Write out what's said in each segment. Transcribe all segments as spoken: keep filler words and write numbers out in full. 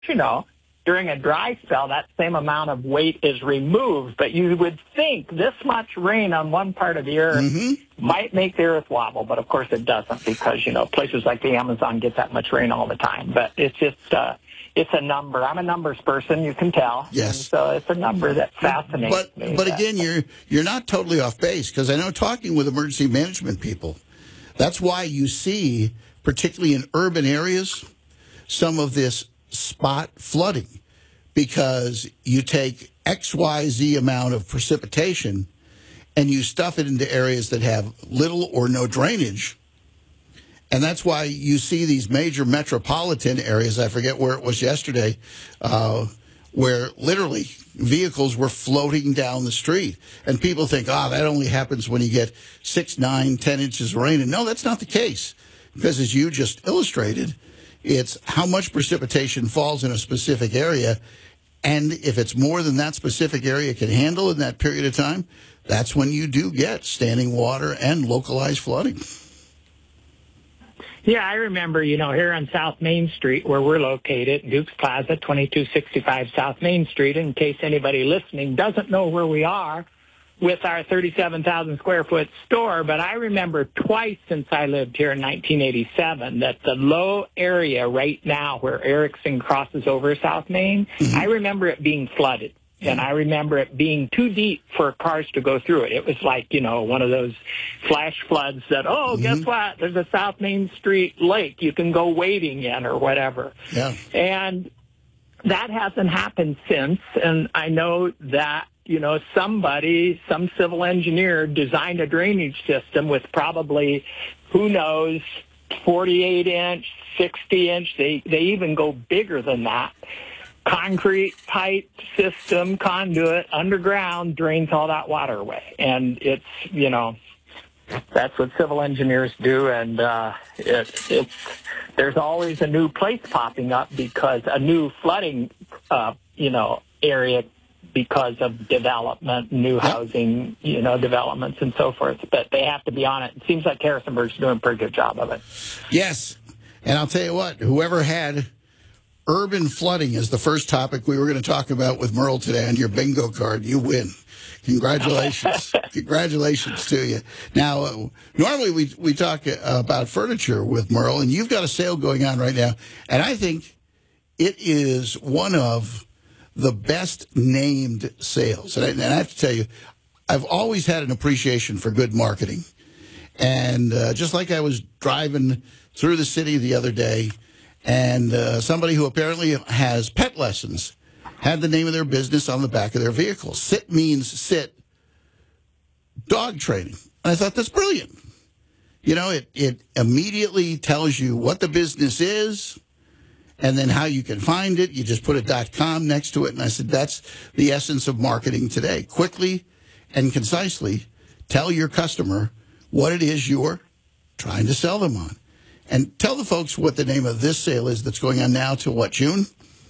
you know, during a dry spell, that same amount of weight is removed. But you would think this much rain on one part of the earth mm-hmm. might make the earth wobble, but of course it doesn't, because, you know, places like the Amazon get that much rain all the time. But it's just, uh, it's a number. I'm a numbers person, you can tell. Yes. And so it's a number that fascinates but, me. But again, you're you're not totally off base, because I know, talking with emergency management people, that's why you see, particularly in urban areas, some of this spot flooding, because you take X Y Z amount of precipitation and you stuff it into areas that have little or no drainage. And that's why you see these major metropolitan areas, I forget where it was yesterday, uh, where literally vehicles were floating down the street. And people think, ah, oh, that only happens when you get six, nine, ten inches of rain. And no, that's not the case. Because as you just illustrated, it's how much precipitation falls in a specific area. And if it's more than that specific area can handle in that period of time, that's when you do get standing water and localized flooding. Yeah, I remember, you know, here on South Main Street, where we're located, Duke's Plaza, twenty-two sixty-five South Main Street, in case anybody listening doesn't know where we are, with our thirty-seven thousand square foot store. But I remember twice since I lived here in nineteen eighty-seven that the low area right now where Erickson crosses over South Main, mm-hmm. I remember it being flooded. And I remember it being too deep for cars to go through it. It was like, you know, one of those flash floods that, oh, mm-hmm. guess what? There's a South Main Street lake you can go wading in or whatever. Yeah. And that hasn't happened since. And I know that, you know, somebody, some civil engineer designed a drainage system with probably, who knows, forty-eight inch, sixty inch. They, they even go bigger than that. Concrete pipe system, conduit, underground, drains all that water away. And it's, you know, that's what civil engineers do. And uh, it, it's, there's always a new place popping up, because a new flooding, uh, you know, area because of development, new housing, you know, developments and so forth. But they have to be on it. It seems like Harrisonburg's doing a pretty good job of it. Yes. And I'll tell you what, whoever had urban flooding as the first topic we were going to talk about with Merle today on your bingo card, you win. Congratulations. Congratulations to you. Now, uh, normally we we talk uh, about furniture with Merle, and you've got a sale going on right now, and I think it is one of the best named sales. And I, and I have to tell you, I've always had an appreciation for good marketing. And uh, just like I was driving through the city the other day, and uh, somebody who apparently has pet lessons had the name of their business on the back of their vehicle. Sit means sit, dog training. And I thought, that's brilliant. You know, it, it immediately tells you what the business is and then how you can find it. You just put a .com next to it. And I said, that's the essence of marketing today. Quickly and concisely tell your customer what it is you're trying to sell them on. And tell the folks what the name of this sale is that's going on now till what, June?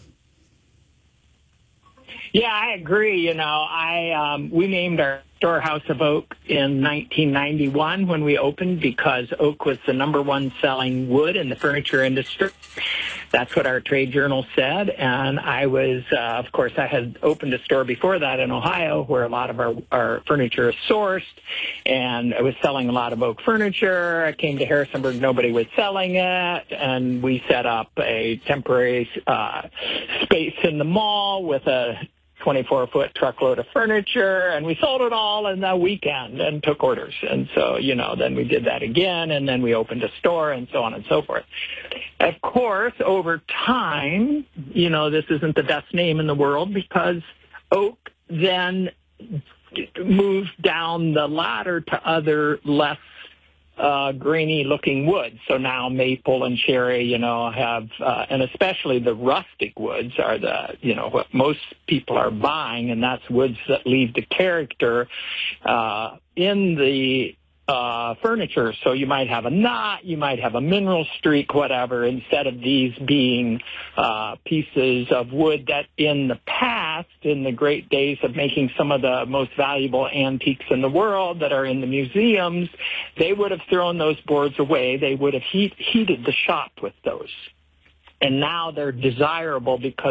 Yeah, I agree. You know, I um, we named our store House of Oak in nineteen ninety-one when we opened, because oak was the number one selling wood in the furniture industry. That's what our trade journal said. And I was, uh, of course, I had opened a store before that in Ohio where a lot of our, our furniture is sourced. And I was selling a lot of oak furniture. I came to Harrisonburg, nobody was selling it. And we set up a temporary uh, space in the mall with a twenty-four foot truckload of furniture, and we sold it all in the weekend and took orders. And so, you know, then we did that again, and then we opened a store and so on and so forth. Of course, over time, you know, this isn't the best name in the world, because oak then moved down the ladder to other less Uh, grainy-looking woods. So now maple and cherry, you know, have, uh, and especially the rustic woods are the, you know, what most people are buying, and that's woods that leave the character uh, in the uh, furniture. So you might have a knot, you might have a mineral streak, whatever, instead of these being uh, pieces of wood that in the past, in the great days of making some of the most valuable antiques in the world that are in the museums, they would have thrown those boards away. They would have heat, heated the shop with those. and now they're desirable because